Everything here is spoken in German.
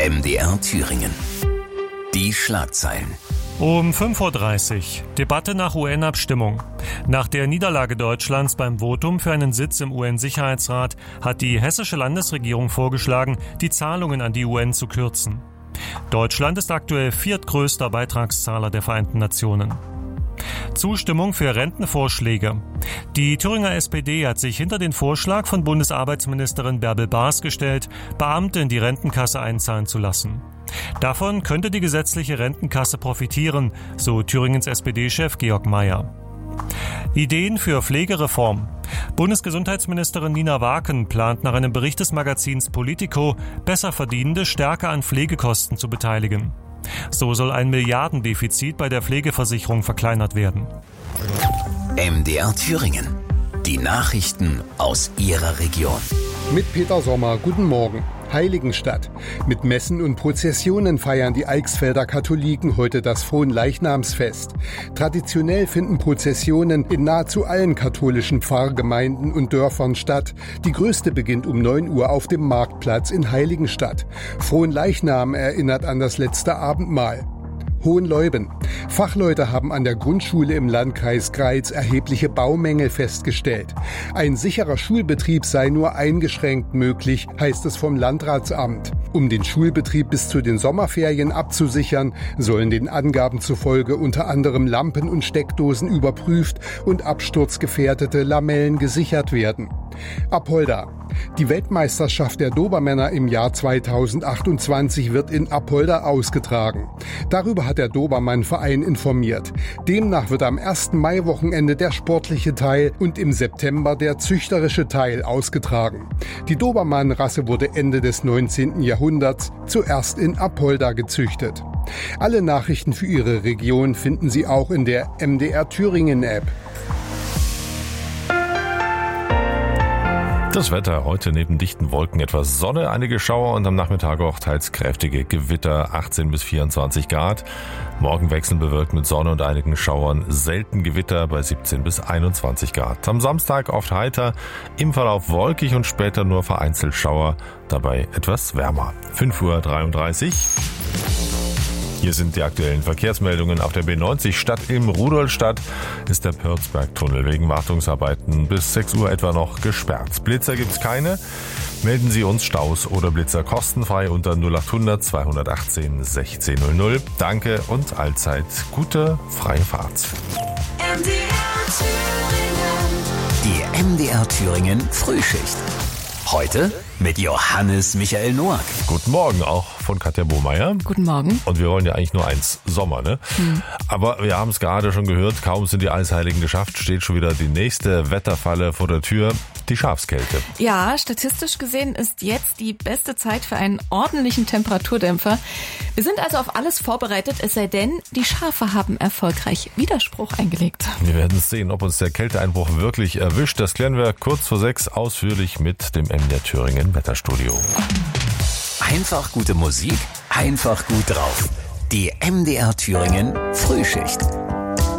MDR Thüringen. Die Schlagzeilen. Um 5:30 Uhr. Debatte nach UN-Abstimmung. Nach der Niederlage Deutschlands beim Votum für einen Sitz im UN-Sicherheitsrat hat die hessische Landesregierung vorgeschlagen, die Zahlungen an die UN zu kürzen. Deutschland ist aktuell viertgrößter Beitragszahler der Vereinten Nationen. Zustimmung für Rentenvorschläge. Die Thüringer SPD hat sich hinter den Vorschlag von Bundesarbeitsministerin Bärbel Baas gestellt, Beamte in die Rentenkasse einzahlen zu lassen. Davon könnte die gesetzliche Rentenkasse profitieren, so Thüringens SPD-Chef Georg Mayer. Ideen für Pflegereform. Bundesgesundheitsministerin Nina Waken plant nach einem Bericht des Magazins Politico, Besserverdienende stärker an Pflegekosten zu beteiligen. So soll ein Milliardendefizit bei der Pflegeversicherung verkleinert werden. MDR Thüringen. Die Nachrichten aus Ihrer Region. Mit Peter Sommer, guten Morgen. Heiligenstadt. Mit Messen und Prozessionen feiern die Eichsfelder Katholiken heute das Fronleichnamsfest. Traditionell finden Prozessionen in nahezu allen katholischen Pfarrgemeinden und Dörfern statt. Die größte beginnt um 9 Uhr auf dem Marktplatz in Heiligenstadt. Fronleichnam erinnert an das letzte Abendmahl. Hohenleuben. Fachleute haben an der Grundschule im Landkreis Greiz erhebliche Baumängel festgestellt. Ein sicherer Schulbetrieb sei nur eingeschränkt möglich, heißt es vom Landratsamt. Um den Schulbetrieb bis zu den Sommerferien abzusichern, sollen den Angaben zufolge unter anderem Lampen und Steckdosen überprüft und absturzgefährdete Lamellen gesichert werden. Apolda. Die Weltmeisterschaft der Dobermänner im Jahr 2028 wird in Apolda ausgetragen. Darüber hat der Dobermann-Verein informiert. Demnach wird am 1. Mai-Wochenende der sportliche Teil und im September der züchterische Teil ausgetragen. Die Dobermann-Rasse wurde Ende des 19. Jahrhunderts zuerst in Apolda gezüchtet. Alle Nachrichten für Ihre Region finden Sie auch in der MDR Thüringen-App. Das Wetter heute neben dichten Wolken etwas Sonne, einige Schauer und am Nachmittag auch teils kräftige Gewitter, 18 bis 24 Grad. Morgen wechseln bewölkt mit Sonne und einigen Schauern, selten Gewitter bei 17 bis 21 Grad. Am Samstag oft heiter, im Verlauf wolkig und später nur vereinzelt Schauer, dabei etwas wärmer. 5:33 Uhr. Hier sind die aktuellen Verkehrsmeldungen. Auf der B90 Stadt-Ilm-Rudolstadt ist der Pörzberg-Tunnel wegen Wartungsarbeiten bis 6 Uhr etwa noch gesperrt. Blitzer gibt's keine. Melden Sie uns Staus oder Blitzer kostenfrei unter 0800 218 1600. Danke und allzeit gute freie Fahrt. Die MDR Thüringen Frühschicht. Heute mit Johannes Michael Noack. Guten Morgen auch von Katja Bohmeier. Guten Morgen. Und wir wollen ja eigentlich nur eins, Sommer, ne? Aber wir haben es gerade schon gehört, kaum sind die Eisheiligen geschafft, steht schon wieder die nächste Wetterfalle vor der Tür, die Schafskälte. Ja, statistisch gesehen ist jetzt die beste Zeit für einen ordentlichen Temperaturdämpfer. Wir sind also auf alles vorbereitet, es sei denn, die Schafe haben erfolgreich Widerspruch eingelegt. Wir werden sehen, ob uns der Kälteeinbruch wirklich erwischt. Das klären wir kurz vor 6 ausführlich mit dem MDR Thüringen Wetterstudio. Einfach gute Musik, einfach gut drauf. Die MDR Thüringen Frühschicht.